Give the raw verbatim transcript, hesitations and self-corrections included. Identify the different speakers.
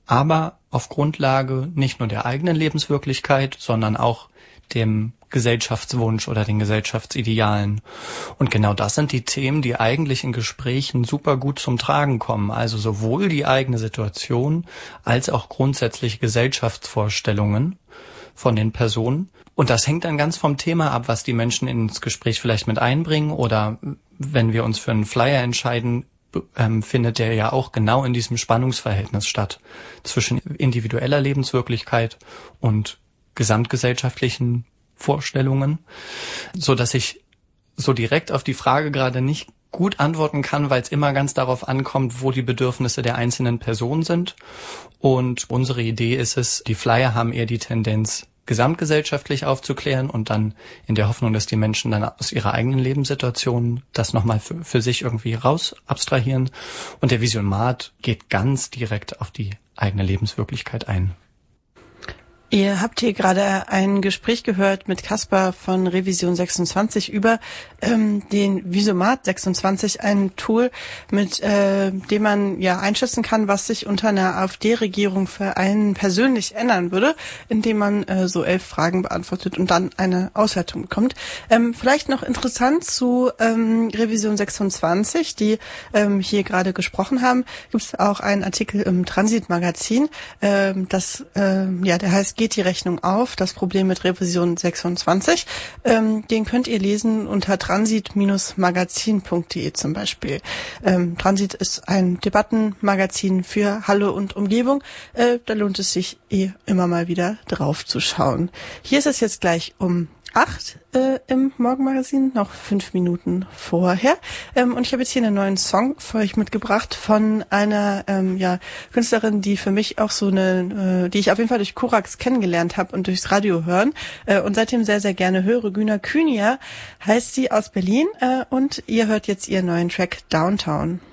Speaker 1: aber auf Grundlage nicht nur der eigenen Lebenswirklichkeit, sondern auch dem Gesellschaftswunsch oder den Gesellschaftsidealen. Und genau das sind die Themen, die eigentlich in Gesprächen super gut zum Tragen kommen. Also sowohl die eigene Situation als auch grundsätzliche Gesellschaftsvorstellungen von den Personen. Und das hängt dann ganz vom Thema ab, was die Menschen ins Gespräch vielleicht mit einbringen. Oder wenn wir uns für einen Flyer entscheiden, ähm, findet der ja auch genau in diesem Spannungsverhältnis statt zwischen individueller Lebenswirklichkeit und gesamtgesellschaftlichen Vorstellungen, so dass ich so direkt auf die Frage gerade nicht gut antworten kann, weil es immer ganz darauf ankommt, wo die Bedürfnisse der einzelnen Personen sind. Und unsere Idee ist es, die Flyer haben eher die Tendenz, gesamtgesellschaftlich aufzuklären und dann in der Hoffnung, dass die Menschen dann aus ihrer eigenen Lebenssituation das nochmal für, für sich irgendwie raus abstrahieren. Und der Visiomat geht ganz direkt auf die eigene Lebenswirklichkeit ein.
Speaker 2: Ihr habt hier gerade ein Gespräch gehört mit Kaspar von Revision sechsundzwanzig über ähm, den Visiomat sechsundzwanzig, ein Tool, mit äh, dem man ja einschätzen kann, was sich unter einer AfD-Regierung für einen persönlich ändern würde, indem man äh, so elf Fragen beantwortet und dann eine Auswertung bekommt. Ähm, vielleicht noch interessant zu ähm, Revision sechsundzwanzig, die ähm, hier gerade gesprochen haben, gibt es auch einen Artikel im Transit-Magazin, ähm, das äh, ja, der heißt Geht die Rechnung auf? Das Problem mit Revision sechsundzwanzig. Ähm, den könnt ihr lesen unter transit magazin punkt de zum Beispiel. Ähm, Transit ist ein Debattenmagazin für Halle und Umgebung. Äh, da lohnt es sich eh immer mal wieder drauf zu schauen. Hier ist es jetzt gleich um acht äh, im Morgenmagazin, noch fünf Minuten vorher. Ähm, und ich habe jetzt hier einen neuen Song für euch mitgebracht von einer ähm, ja, Künstlerin, die für mich auch so eine, äh, die ich auf jeden Fall durch Korax kennengelernt habe und durchs Radio hören äh, und seitdem sehr, sehr gerne höre. Güner Kühnier heißt sie, aus Berlin, äh, und ihr hört jetzt ihren neuen Track Downtown.